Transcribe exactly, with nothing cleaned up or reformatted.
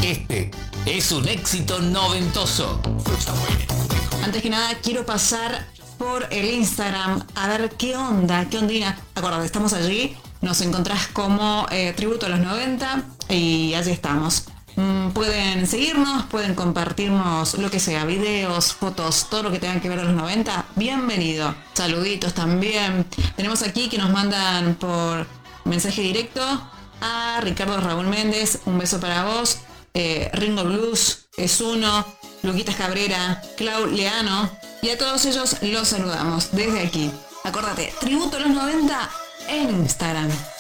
Este es un éxito noventoso. Antes que nada, quiero pasar por el Instagram a ver qué onda, qué ondina. Acuérdate, estamos allí, nos encontrás como eh, Tributo a los noventa y allí estamos. Mm, pueden seguirnos, pueden compartirnos lo que sea, videos, fotos, todo lo que tengan que ver a los noventa. Bienvenido. Saluditos también. Tenemos aquí que nos mandan por mensaje directo a Ricardo Raúl Méndez, un beso para vos. Eh, Ringo Blues, es uno, Luquitas Cabrera, Clau Leano, y a todos ellos los saludamos desde aquí. Acuérdate, Tributo a los noventa en Instagram.